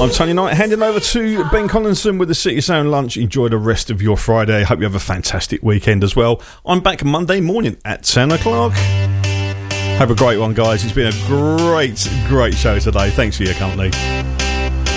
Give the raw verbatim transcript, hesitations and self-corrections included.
I'm Tony Knight, handing over to Ben Collinson with the City Sound Lunch. Enjoy the rest of your Friday. Hope you have a fantastic weekend as well. I'm back Monday morning at ten o'clock. Have a great one, guys. It's been a great, great show today. Thanks for your company.